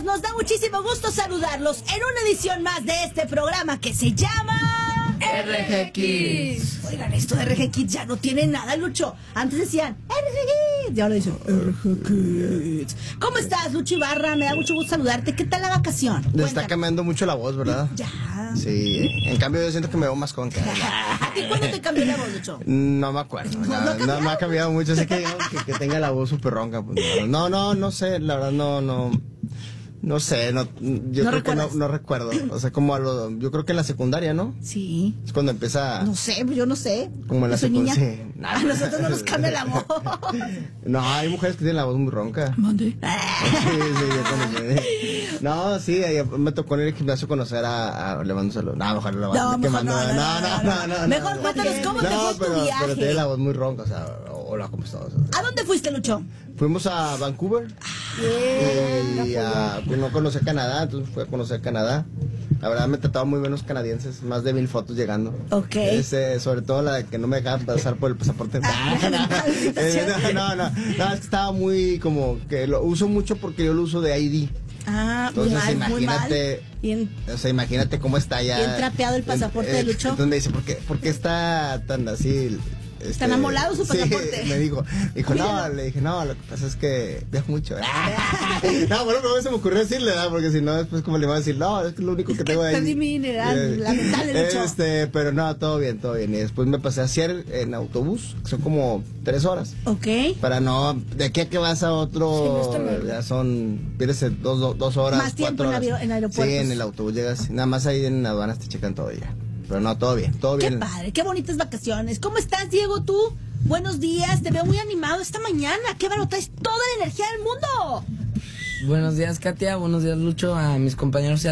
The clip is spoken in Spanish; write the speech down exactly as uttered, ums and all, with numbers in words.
nos da muchísimo gusto saludarlos en una edición más de este programa que se llama R G Kids. Oigan, esto de R G Kids ya no tiene nada, Lucho. Antes decían R G Kids y ahora dicen R G Kids. ¿Cómo estás, Lucho Ibarra? Me da mucho gusto saludarte. ¿Qué tal la vacación? Le está cambiando mucho la voz, ¿verdad? Ya. Sí, en cambio yo siento que me veo más con cara. ¿A ti cuándo te cambió la voz, Lucho? No me acuerdo, ¿No, no, no ha no, no ha cambiado mucho. Sé que, digamos, que, que tenga la voz súper ronca. Pues, no, no, no sé, la verdad no, no, no sé, no, yo ¿No creo que no, recuerdas? no recuerdo. O sea, como a lo, yo creo que en la secundaria, ¿no? Sí. Es cuando empieza. No sé, yo no sé. Como en la Yo soy niña. secundaria. Sí. A nosotros no nos cambia la voz. No, hay mujeres que tienen la voz muy ronca. Mande. Sí, sí, yo conocí. No, sí, me tocó en el gimnasio conocer a, a le mando un saludo. No, mejor no, No, que mejor mando- no, no, no, no, no, no, Mejor no. cuéntanos cómo te No, fue tu pero, viaje. pero tiene la voz muy ronca, o sea, hola, ¿cómo estás? ¿A dónde fuiste, Lucho? Fuimos a Vancouver y a, pues, no conocí Canadá, entonces fui a conocer Canadá. La verdad me trataban muy bien los canadienses, más de mil fotos llegando. Ok. Este, sobre todo la de que no me dejaban pasar por el pasaporte. Ah, Eh, no, no, no, no, es que estaba muy como que lo uso mucho porque yo lo uso de I D. Ah, muy Entonces mal, muy imagínate, mal. Bien, o sea, imagínate cómo está ya. bien trapeado el pasaporte de Lucho. Entonces me dice, ¿por qué, por qué está tan así? Este, ¿Tan amolado su pasaporte? Sí, me dijo, dijo, no, Cuídalo. le dije, no, lo que pasa es que viajo mucho. No, bueno, no se me ocurrió decirle, ¿verdad? Porque si no, después como le iba a decir, no, es que es lo único que tengo ahí. Perdí mi mineral, Eh, lamentable, Lucho. Este, pero no, todo bien, todo bien. Y después me pasé a hacer en autobús, que son como tres horas. Ok. Para no, de aquí a que vas a otro, Sí, no está mal. ya son, pierdes dos, dos, dos horas, Más tiempo cuatro en horas. avi- en aeropuertos. Sí, en el autobús llegas, nada más ahí en aduanas te checan todo ya. Pero no, todo bien, todo Qué bien. padre, qué bonitas vacaciones. ¿Cómo estás, Diego, tú? Buenos días, te veo muy animado esta mañana. ¡Qué bárbaro! Traes toda la energía del mundo. Buenos días, Katia. Buenos días, Lucho. A mis compañeros y a